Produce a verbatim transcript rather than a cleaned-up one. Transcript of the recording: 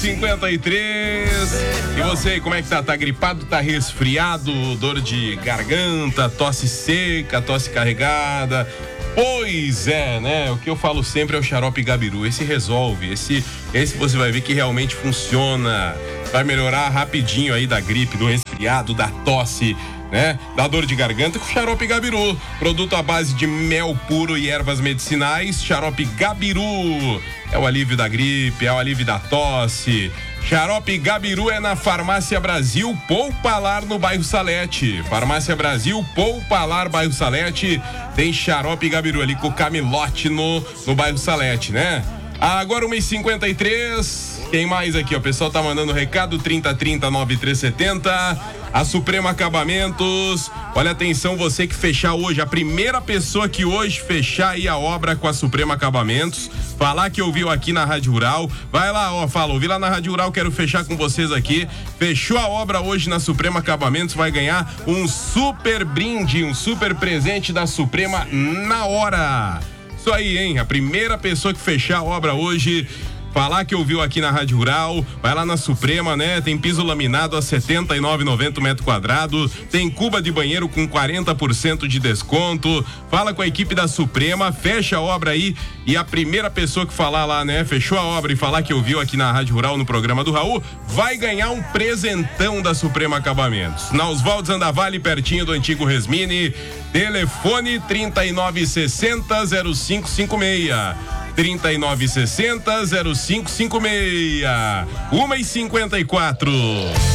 cinquenta e três. E você, como é que tá? Tá gripado, tá resfriado, dor de garganta, tosse seca, tosse carregada? Pois é, né? O que eu falo sempre é o xarope Gabiru. Esse resolve, esse, esse você vai ver que realmente funciona. Vai melhorar rapidinho aí da gripe, do resfriado, da tosse, né? Da dor de garganta com xarope Gabiru. Produto à base de mel puro e ervas medicinais. Xarope Gabiru. É o alívio da gripe, é o alívio da tosse. Xarope Gabiru é na Farmácia Brasil Poupalar, no bairro Salete. Farmácia Brasil Poupalar, bairro Salete. Tem xarope Gabiru ali com o Camilote no, no bairro Salete, né? Agora uma e cinquenta e três. Quem mais aqui, ó? O pessoal tá mandando recado, trinta trinta, nove três setenta. A Suprema Acabamentos. Olha, atenção, você que fechar hoje, a primeira pessoa que hoje fechar aí a obra com a Suprema Acabamentos, falar que ouviu aqui na Rádio Rural, vai lá, ó, fala, ouvi lá na Rádio Rural, quero fechar com vocês aqui. Fechou a obra hoje na Suprema Acabamentos, vai ganhar um super brinde, um super presente da Suprema na hora. Isso aí, hein? A primeira pessoa que fechar a obra hoje, falar que ouviu aqui na Rádio Rural, vai lá na Suprema, né? Tem piso laminado a setenta e nove reais e noventa centavos metro quadrado, tem cuba de banheiro com quarenta por cento de desconto. Fala com a equipe da Suprema, fecha a obra aí e a primeira pessoa que falar lá, né? Fechou a obra e falar que ouviu aqui na Rádio Rural no programa do Raul, vai ganhar um presentão da Suprema Acabamentos. Na Oswaldo Zandavalli, pertinho do antigo Resmini, telefone trinta e nove sessenta, zero cinco cinco seis. trinta e nove sessenta, zero cinco cinco seis. uma e cinquenta e quatro.